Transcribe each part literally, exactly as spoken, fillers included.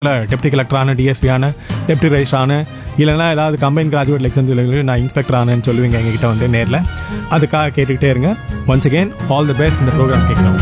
Deputy கலெக்டரான, டிஎஸ்பியான, deputy ரெஜிஸ்டரான, இல்லைனா ஏதாவது combine graduate லெக்சன்ஸ் நான் இன்ஸ்பெக்டர் ஆனேன்னு சொல்லுவீங்க எங்ககிட்ட வந்து நேரில். அதுக்காக கேட்டுக்கிட்டே இருங்க. Once again all the best. இந்த ப்ரோக்ராம் கேட்குறோம்.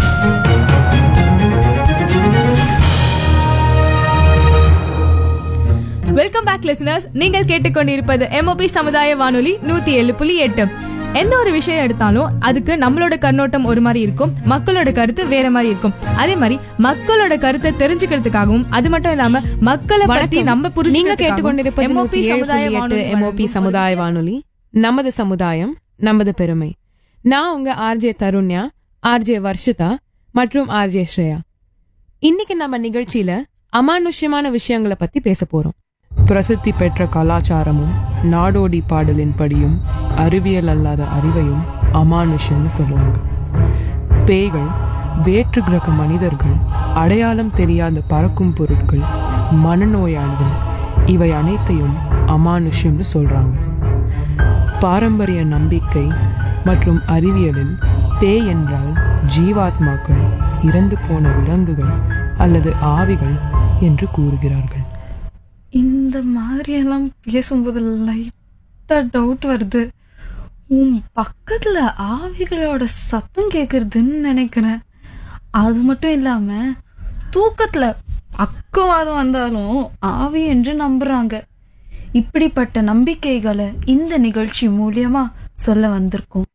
Welcome back listeners. நீங்கள் கேட்டுக்கொண்டிருப்பது எம்ஓபி சமுதாய வானொலி நூத்தி ஏழு புள்ளி எட்டு. எந்த ஒரு விஷயம் எடுத்தாலும் அதுக்கு நம்மளோட கண்ணோட்டம் ஒரு மாதிரி இருக்கும், மக்களோட கருத்து வேற மாதிரி இருக்கும். அதே மாதிரி மக்களோட கருத்தை தெரிஞ்சுக்கிறதுக்காகவும், அது மட்டும் இல்லாம மக்களை பத்தி நம்ம புரிஞ்சுக்க கேட்டுக்கொண்டிருப்பது எம்ஓபி சமுதாய வானொலி எம்ஓபி சமுதாய வானொலி, நமது சமுதாயம் நமது பெருமை. நான் உங்க ஆர்ஜே தருண்யா, ஆர்ஜே வர்ஷிதா மற்றும் ஆர்ஜே ஸ்ரேயா. இன்னைக்கு நம்ம நிகழ்ச்சியில அமானுஷ்யமான விஷயங்களை பத்தி பேச போறோம். பிரசித்தி பெற்ற கலாச்சாரமும் நாடோடி பாடலின் படியும் அறிவியல் அல்லாத அறிவையும் அமானுஷ்யம்னு சொல்லுவாங்க. பேய்கள், வேற்று கிரக மனிதர்கள், அடையாளம் தெரியாத பறக்கும் பொருட்கள், மனநோயாளிகள், இவை அனைத்தையும் அமானுஷ்யம்னு சொல்றாங்க. பாரம்பரிய நம்பிக்கை மற்றும் அறிவியலில் பேய் என்றால் ஜீவாத்மாக்கள், இறந்து போன விலங்குகள் அல்லது ஆவிகள் என்று கூறுகிறார்கள். இந்த மாதிரி எல்லாம் பேசும்போது லைட்டா டவுட் வருது. உன் பக்கத்துல ஆவிகளோட சத்தம் கேக்குறதுன்னு நினைக்கிறேன். அது மட்டும் இல்லாம தூக்கத்துல பக்கவாதம் வந்தாலும் ஆவி என்று நம்புறாங்க. இப்படிப்பட்ட நம்பிக்கைகளை இந்த நிகழ்ச்சி மூலியமா சொல்ல வந்திருக்கோம்.